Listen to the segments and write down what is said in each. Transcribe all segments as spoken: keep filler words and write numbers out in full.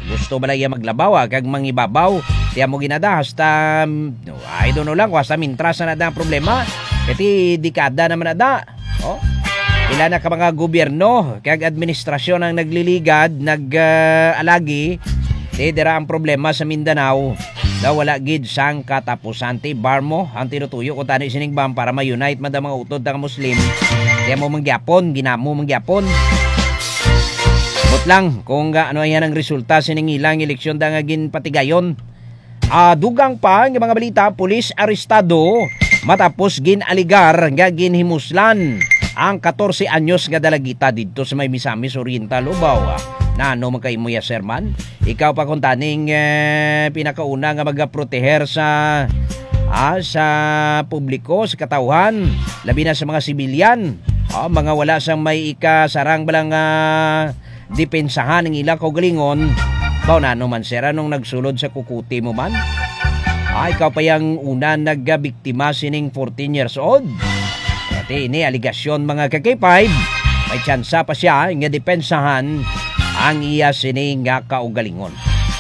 Gusto balay maglabaw kag mangibabaw. Tiya mo ginada hasta no, I don't know lang hasta mintras na nada ang problema. Kati dekada naman nada. Oh. Ila na ka mga gobyerno kag administrasyon ang nagliligad, nag-alagi. Uh, Di dira ang problema sa Mindanao. Daw wala gid sang katapusan. Ti bar mo ang tinutuyo ko tani sining bam para ma-unite man mga utod ng Muslim. Tiya mo mangyapon, ginamo mangyapon. But lang kung uh, ano yan ang resulta sining ilang eleksyon da nga gin patigayon. Uh, dugang pa ng mga balita, pulis arestado matapos ginaligar nga ginhimuslan ang fourteen anyos nga dalagita dito sa may Misamis Oriental Ubaw. Na ano man kay mo ya serman? Ikaw pa kung taning eh, pinakauna nga magaproteher sa ah, sa publiko, sa katawhan, labi na sa mga sibilyan. Oh, mga wala sang may ikasarang balang uh, depensahan ng ilang kaugalingon. Bao na ano man sir, anong nagsulod sa kukuti mo man? Ah, ikaw pa yung una nagbiktima sining fourteen years old. Pati ini aligasyon mga K five. May tsansa pa siya nga depensahan ang iya sining nga kaugalingon.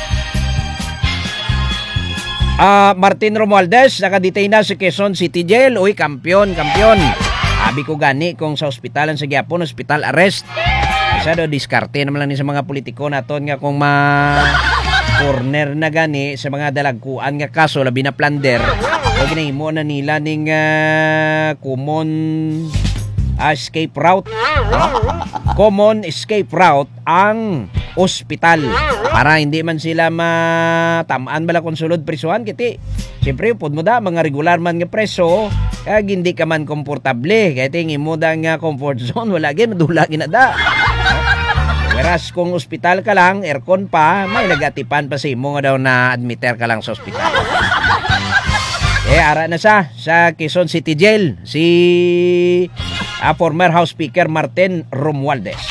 Ah, Martin Romualdez nakadetain na sa Quezon City Jail. Uy, kampiyon, kampiyon. Abi ko gani kung sa ospitalan sa Gyapon, hospital arrest. Isa do diskarte naman lang ni sa mga politiko naton nga kung ma corner na gani sa mga dalagkuan nga kaso labi na plunder. O ginahimo na nila ning uh, common uh, escape route. Common escape route ang ospital para hindi man sila matamaan bala kung sulod prisuhan kiti. Siyempre pud mo da mga regular man nga preso kag hindi ka man komportable kay tingi mo da nga comfort zone wala gyud madula ginada. Whereas kung ospital ka lang, aircon pa, may nagatipan pa sa imo nga daw na admiter ka lang sa ospital. Eh, ara na sa sa Quezon City Jail, si uh, former House Speaker Martin Romualdez.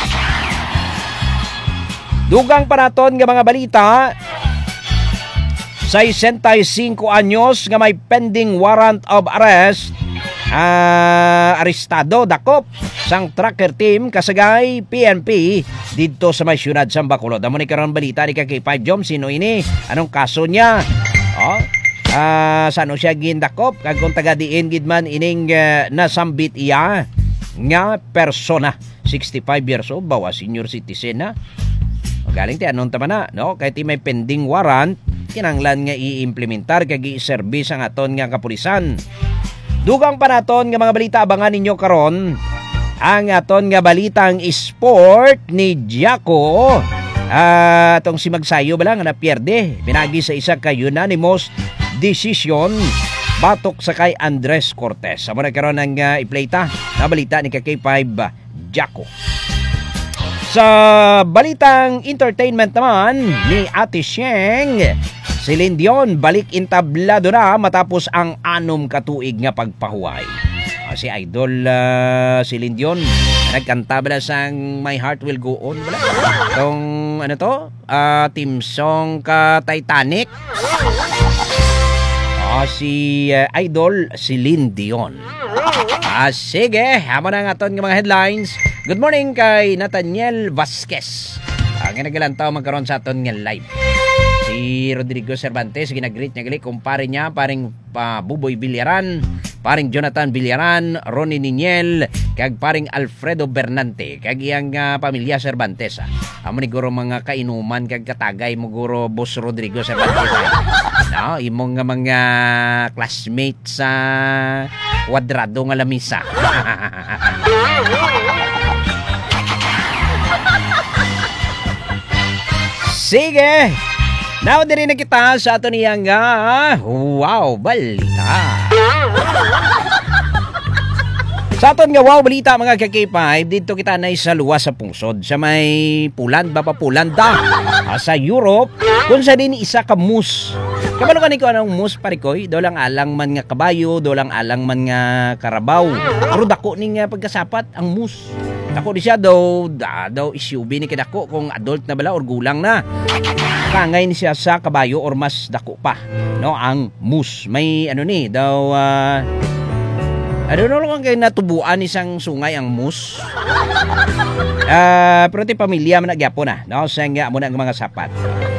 Dugang paraton nga mga balita, sesenta y cinco anyos nga may pending warrant of arrest, uh, arestado, dakop, sang tracker team kasagay P N P dito sa may syudad sa Bacolod. Amo ni karon balita ni K five Jom, sino ini? Anong kaso niya? Oh, uh, sano siya gindakop? Kag kung taga diin gid man ining uh, nasambit iya nga persona, sixty-five years old, bawa senior citizen na. O, galing ti anong tama na, no? Kahit may pending warrant, kinanglan nga i-implementar kag i-service ang aton nga kapulisan. Dugang pa naton nga mga balita, abangan ninyo karon ang aton nga balitang sport ni Jaco. Uh, atong si Magsayo ba lang na pierde pinagi sa isa ka unanimous decision batok sa kay Andres Cortez. Amo na karon ang uh, i-playta na balita ni K five Jaco. Sa balitang entertainment naman ni Ate Sheng, Celine Dion balik intablado na matapos ang anom katuig nga pagpahuway. Uh, si Idol uh, Celine Dion nagkanta ba sang My Heart Will Go On bala? Itong ano to? Uh, team song ka Titanic. Uh, si uh, Idol Celine Dion. Ah, sige, hamo na nga aton ng mga headlines. Good morning kay Nathaniel Vasquez. Ang uh, ginagalantaw magkaroon sa aton ng live. Si Rodrigo Cervantes, ginagreet niya gali, kumpare niya, paring uh, Buboy Villaran, paring Jonathan Villaran, Ronnie Niniel, kag paring Alfredo Bernante, kag iyang uh, pamilya Cervantes. Ah. Amo ni guro mga kainuman, kag katagay mo guro Boss Rodrigo Cervantes. Ah. No, imong nga mga classmates sa kwadrado nga lamisa. Sige! Now, diri na kita sa ato niyang uh, wow, balita. Sa aton nga wow, balita mga K five, dito kita na sa luwas sa pungsod. Sa may Puland, ba pa Pulanda, uh, sa Europe, kung sa din isa ka moose. Kabalo ka ni ko anong moose parikoy, do lang alang man nga kabayo, do lang alang man nga karabaw. Pero dako ni nga pagkasapat ang moose. Dako di siya daw, da, daw isyubi ni kadako kung adult na bala or gulang na. Kangay ni siya sa kabayo or mas dako pa, no, ang moose. May ano ni daw uh, ano no lang kay natubuan isang sungay ang moose. Uh, pero ti pamilya man nagyapon na, no, sa nga mo na ang mga sapat.